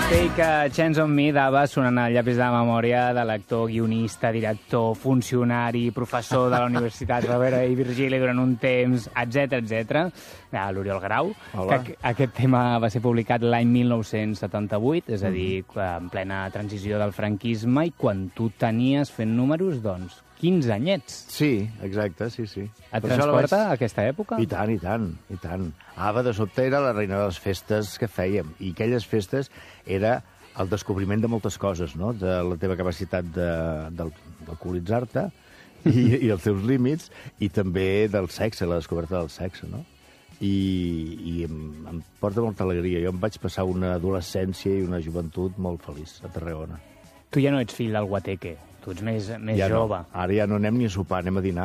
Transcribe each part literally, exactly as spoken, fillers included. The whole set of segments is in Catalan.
Take a Chance on Me d'Ava sonant al llapis de la memòria de l'actor, guionista, director, funcionari, professor de la Universitat Rovira i Virgili durant un temps, etcètera, etcètera. L'Oriol Grau. Que aquest tema va ser publicat l'any mil nou-cents setanta-vuit, és a dir, en plena transició del franquisme, i quan tu tenies fent números, doncs, quinze anyets. Sí, exacte, sí, sí. Et transporta a aquesta època? I tant, i tant, i tant. Ava, de sobte, era la reina de les festes que fèiem, i aquelles festes era el descobriment de moltes coses, no?, de la teva capacitat d'alcoholitzar-te i, i els teus límits, i també del sexe, la descoberta del sexe, no? I, i em, em porta molta alegria. Jo em vaig passar una adolescència i una joventut molt feliç a Tarragona. Tu ja no ets fill del guateque. Tu ets més, més ja jove. No. Ara ja no anem ni a sopar, anem a dinar.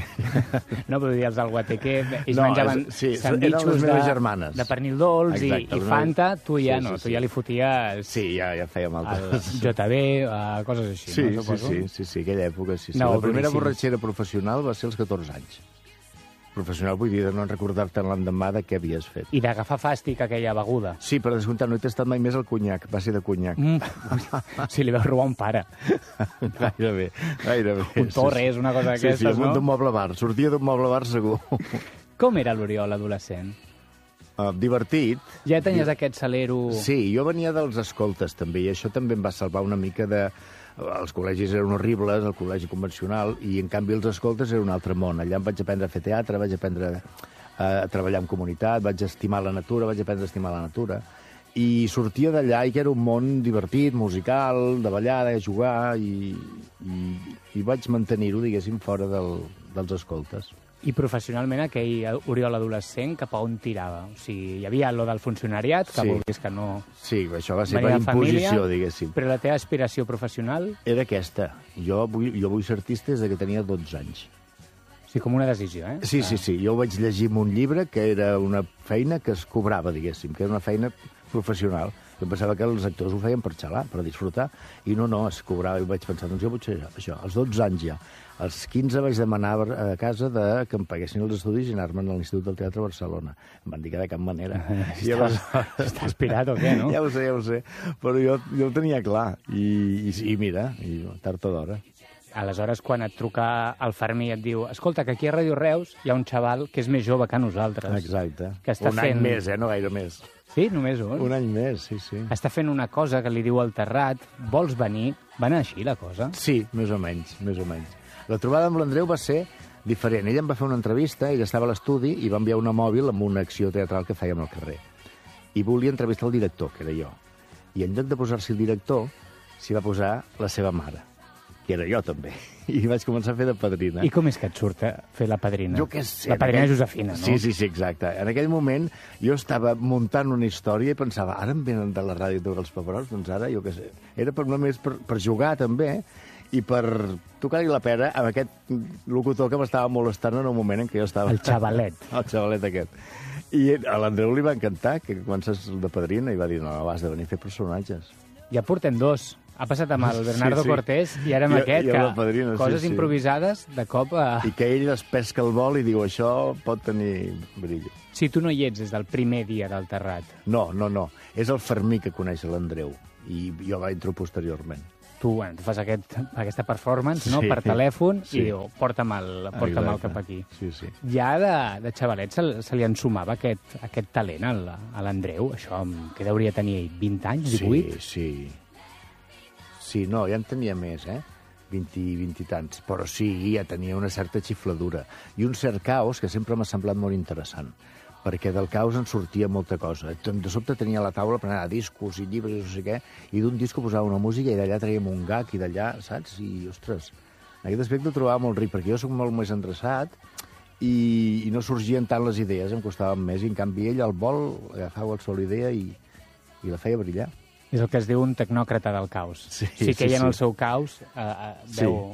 No, però dir, els del guateque, ells no, menjaven sí, sandvitxos de, de pernil dolç. Exacte, i, i Fanta, tu ja sí, no, sí, tu ja li foties... Sí, ja, ja fèiem altres. El J B, uh, coses així. Sí, no, sí, sí, sí, sí, aquella època, sí. sí. No, la primera boníssim. borratxera professional va ser als catorze anys. Professional vull dir de no recordar-te l'endemà de què havies fet. I d'agafar fàstic aquella beguda. Sí, per descomptat, no he tastat mai més el conyac. Va ser de conyac. Mm. Sí, li vas robar un pare. Gairebé, gairebé. Un Torres, una cosa d'aquestes, sí, sí, no? Sí, d'un moble bar. Sortia d'un moble bar segur. Com era l'Oriol adolescent? Uh, divertit. Ja tenies Di... aquest salero... Sí, jo venia dels escoltes, també, i això també em va salvar una mica de... Els col·legis eren horribles, el col·legi convencional, i en canvi els escoltes era un altre món. Allà em vaig aprendre a fer teatre, vaig aprendre a treballar en comunitat, vaig estimar la natura, vaig aprendre a estimar la natura. I sortia d'allà i que era un món divertit, musical, de ballar, de jugar, i, i, i vaig mantenir-ho, diguéssim, fora del, dels escoltes. I professionalment aquell Oriol adolescent cap a on tirava? O sigui, hi havia lo del funcionariat, que sí. Vulguis que no... Sí, això va ser per imposició, família, diguéssim. Però la teva aspiració professional? Era aquesta. Jo vull, jo vull ser artista des que tenia dotze anys. Sí, com una decisió, eh? Sí, sí, sí. Jo ho vaig llegir en un llibre que era una feina que es cobrava, diguéssim, que era una feina professional. Jo pensava que els actors ho feien per xalar, per disfrutar, i no, no, es cobrava. I vaig pensar, doncs jo vull ser això. Als dotze anys ja. Als quinze vaig demanar a casa de que em paguessin els estudis i anar-me'n a l'Institut del Teatre de Barcelona. Em van dir que de cap manera. I llavors... Està aspirat o què, no? Ja ho sé, ja ho sé. Però jo, jo ho tenia clar. I, i, i mira, i tard o d'hora. Aleshores, quan et truca el Fermí i et diu escolta, que aquí a Ràdio Reus hi ha un xaval que és més jove que nosaltres. Exacte. Que està un fent... any més, eh? No gaire més. Sí? Només un? Un any més, sí, sí. Està fent una cosa que li diu al Terrat. Vols venir? Va anar així, la cosa? Sí, més o menys, més o menys. La trobada amb l'Andreu va ser diferent. Ella em va fer una entrevista, ella estava a l'estudi i va enviar una mòbil amb una acció teatral que fèiem al carrer. I volia entrevistar el director, que era jo. I en lloc de posar-s'hi el director, s'hi va posar la seva mare, que era jo també. I vaig començar a fer de padrina. I com és que et surt a fer la padrina? Jo què sé. La padrina aquell... Josefina, no? Sí, sí, sí, exacte. En aquell moment jo estava muntant una història i pensava, ara em venen de la ràdio tots els paperots, doncs ara, jo què sé. Era per, només per, per jugar, també, i per tocar-li la pera amb aquest locutor que m'estava molestant en un moment en què jo estava... El xavalet. El xavalet aquest. I a l'Andreu li va encantar que comences de padrina i va dir, no, no, has de venir a fer personatges. Ja portem dos. Ha passat amb el Bernardo sí, sí. Cortés i ara amb I, aquest, i que padrina, coses sí, sí. improvisades de cop a... I que ell es pesca el vol i diu, això pot tenir brillo. Si tu no hi ets des del primer dia del Terrat. No, no, no. És el Fermí que coneix l'Andreu i jo va entrar posteriorment. Tu, bueno, tu fas aquest, aquesta performance, no?, sí, per telèfon, sí. i diu, porta'm el, porta'm el cap aquí. Sí, sí. Ja de, de xavalet se, se li ensumava aquest, aquest talent a l'Andreu, això que hauria de tenir vint anys, divuit? Sí, sí. Sí, no, ja en tenia més, eh? vint, vint i tants. Però sí, ja tenia una certa xifladura. I un cert caos que sempre m'ha semblat molt interessant, perquè del caos en sortia molta cosa. De sobte tenia a la taula per anar a discos i llibres i no sé què, i d'un disco posava una música i d'allà traiem un gag i d'allà, saps? I, ostres, en aquest aspecte ho trobava molt ric, perquè jo soc molt més endreçat i, i no sorgien tant les idees, em costaven més, i en canvi ell al vol agafava la sola idea i, i la feia brillar. És el que es diu un tecnòcrata del caos. Sí, sí que sí, ell en sí. el seu caos eh, veu,